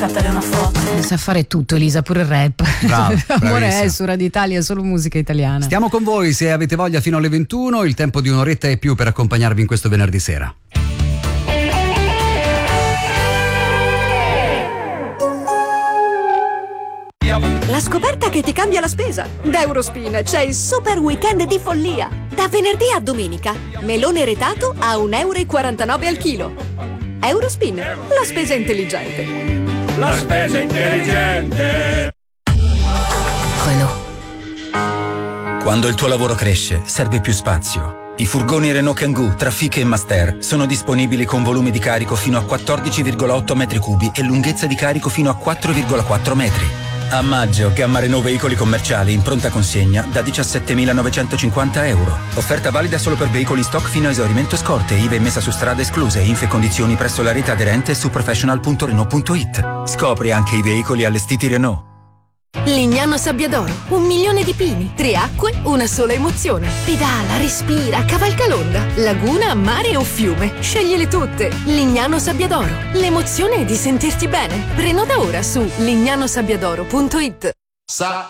scattare una foto. Sa fare tutto, Elisa, pure il rap. Bravo, Amore bravissima. è su Radio Italia, solo musica italiana. Stiamo con voi se avete voglia fino alle 21, il tempo di un'oretta e più per accompagnarvi in questo venerdì sera. La scoperta che ti cambia la spesa. Da Eurospin c'è il super weekend di follia. Da venerdì a domenica. Melone retato a 1,49 euro al chilo. Eurospin, la spesa intelligente. La spesa intelligente. Quando il tuo lavoro cresce, serve più spazio. I furgoni Renault Kangoo, Trafic e Master sono disponibili con volume di carico fino a 14,8 metri cubi e lunghezza di carico fino a 4,4 metri. A maggio, gamma Renault veicoli commerciali in pronta consegna da 17.950 euro. Offerta valida solo per veicoli in stock fino a esaurimento scorte, IVA e messa su strada escluse, info e condizioni presso la rete aderente su professional.renault.it. Scopri anche i veicoli allestiti Renault. Lignano Sabbiadoro, 1 milione di pini, 3 acque, una sola emozione. Pedala, respira, cavalca l'onda, laguna, mare o fiume. Scegliele tutte. Lignano Sabbiadoro, l'emozione è di sentirti bene. Prenota ora su lignanosabbiadoro.it.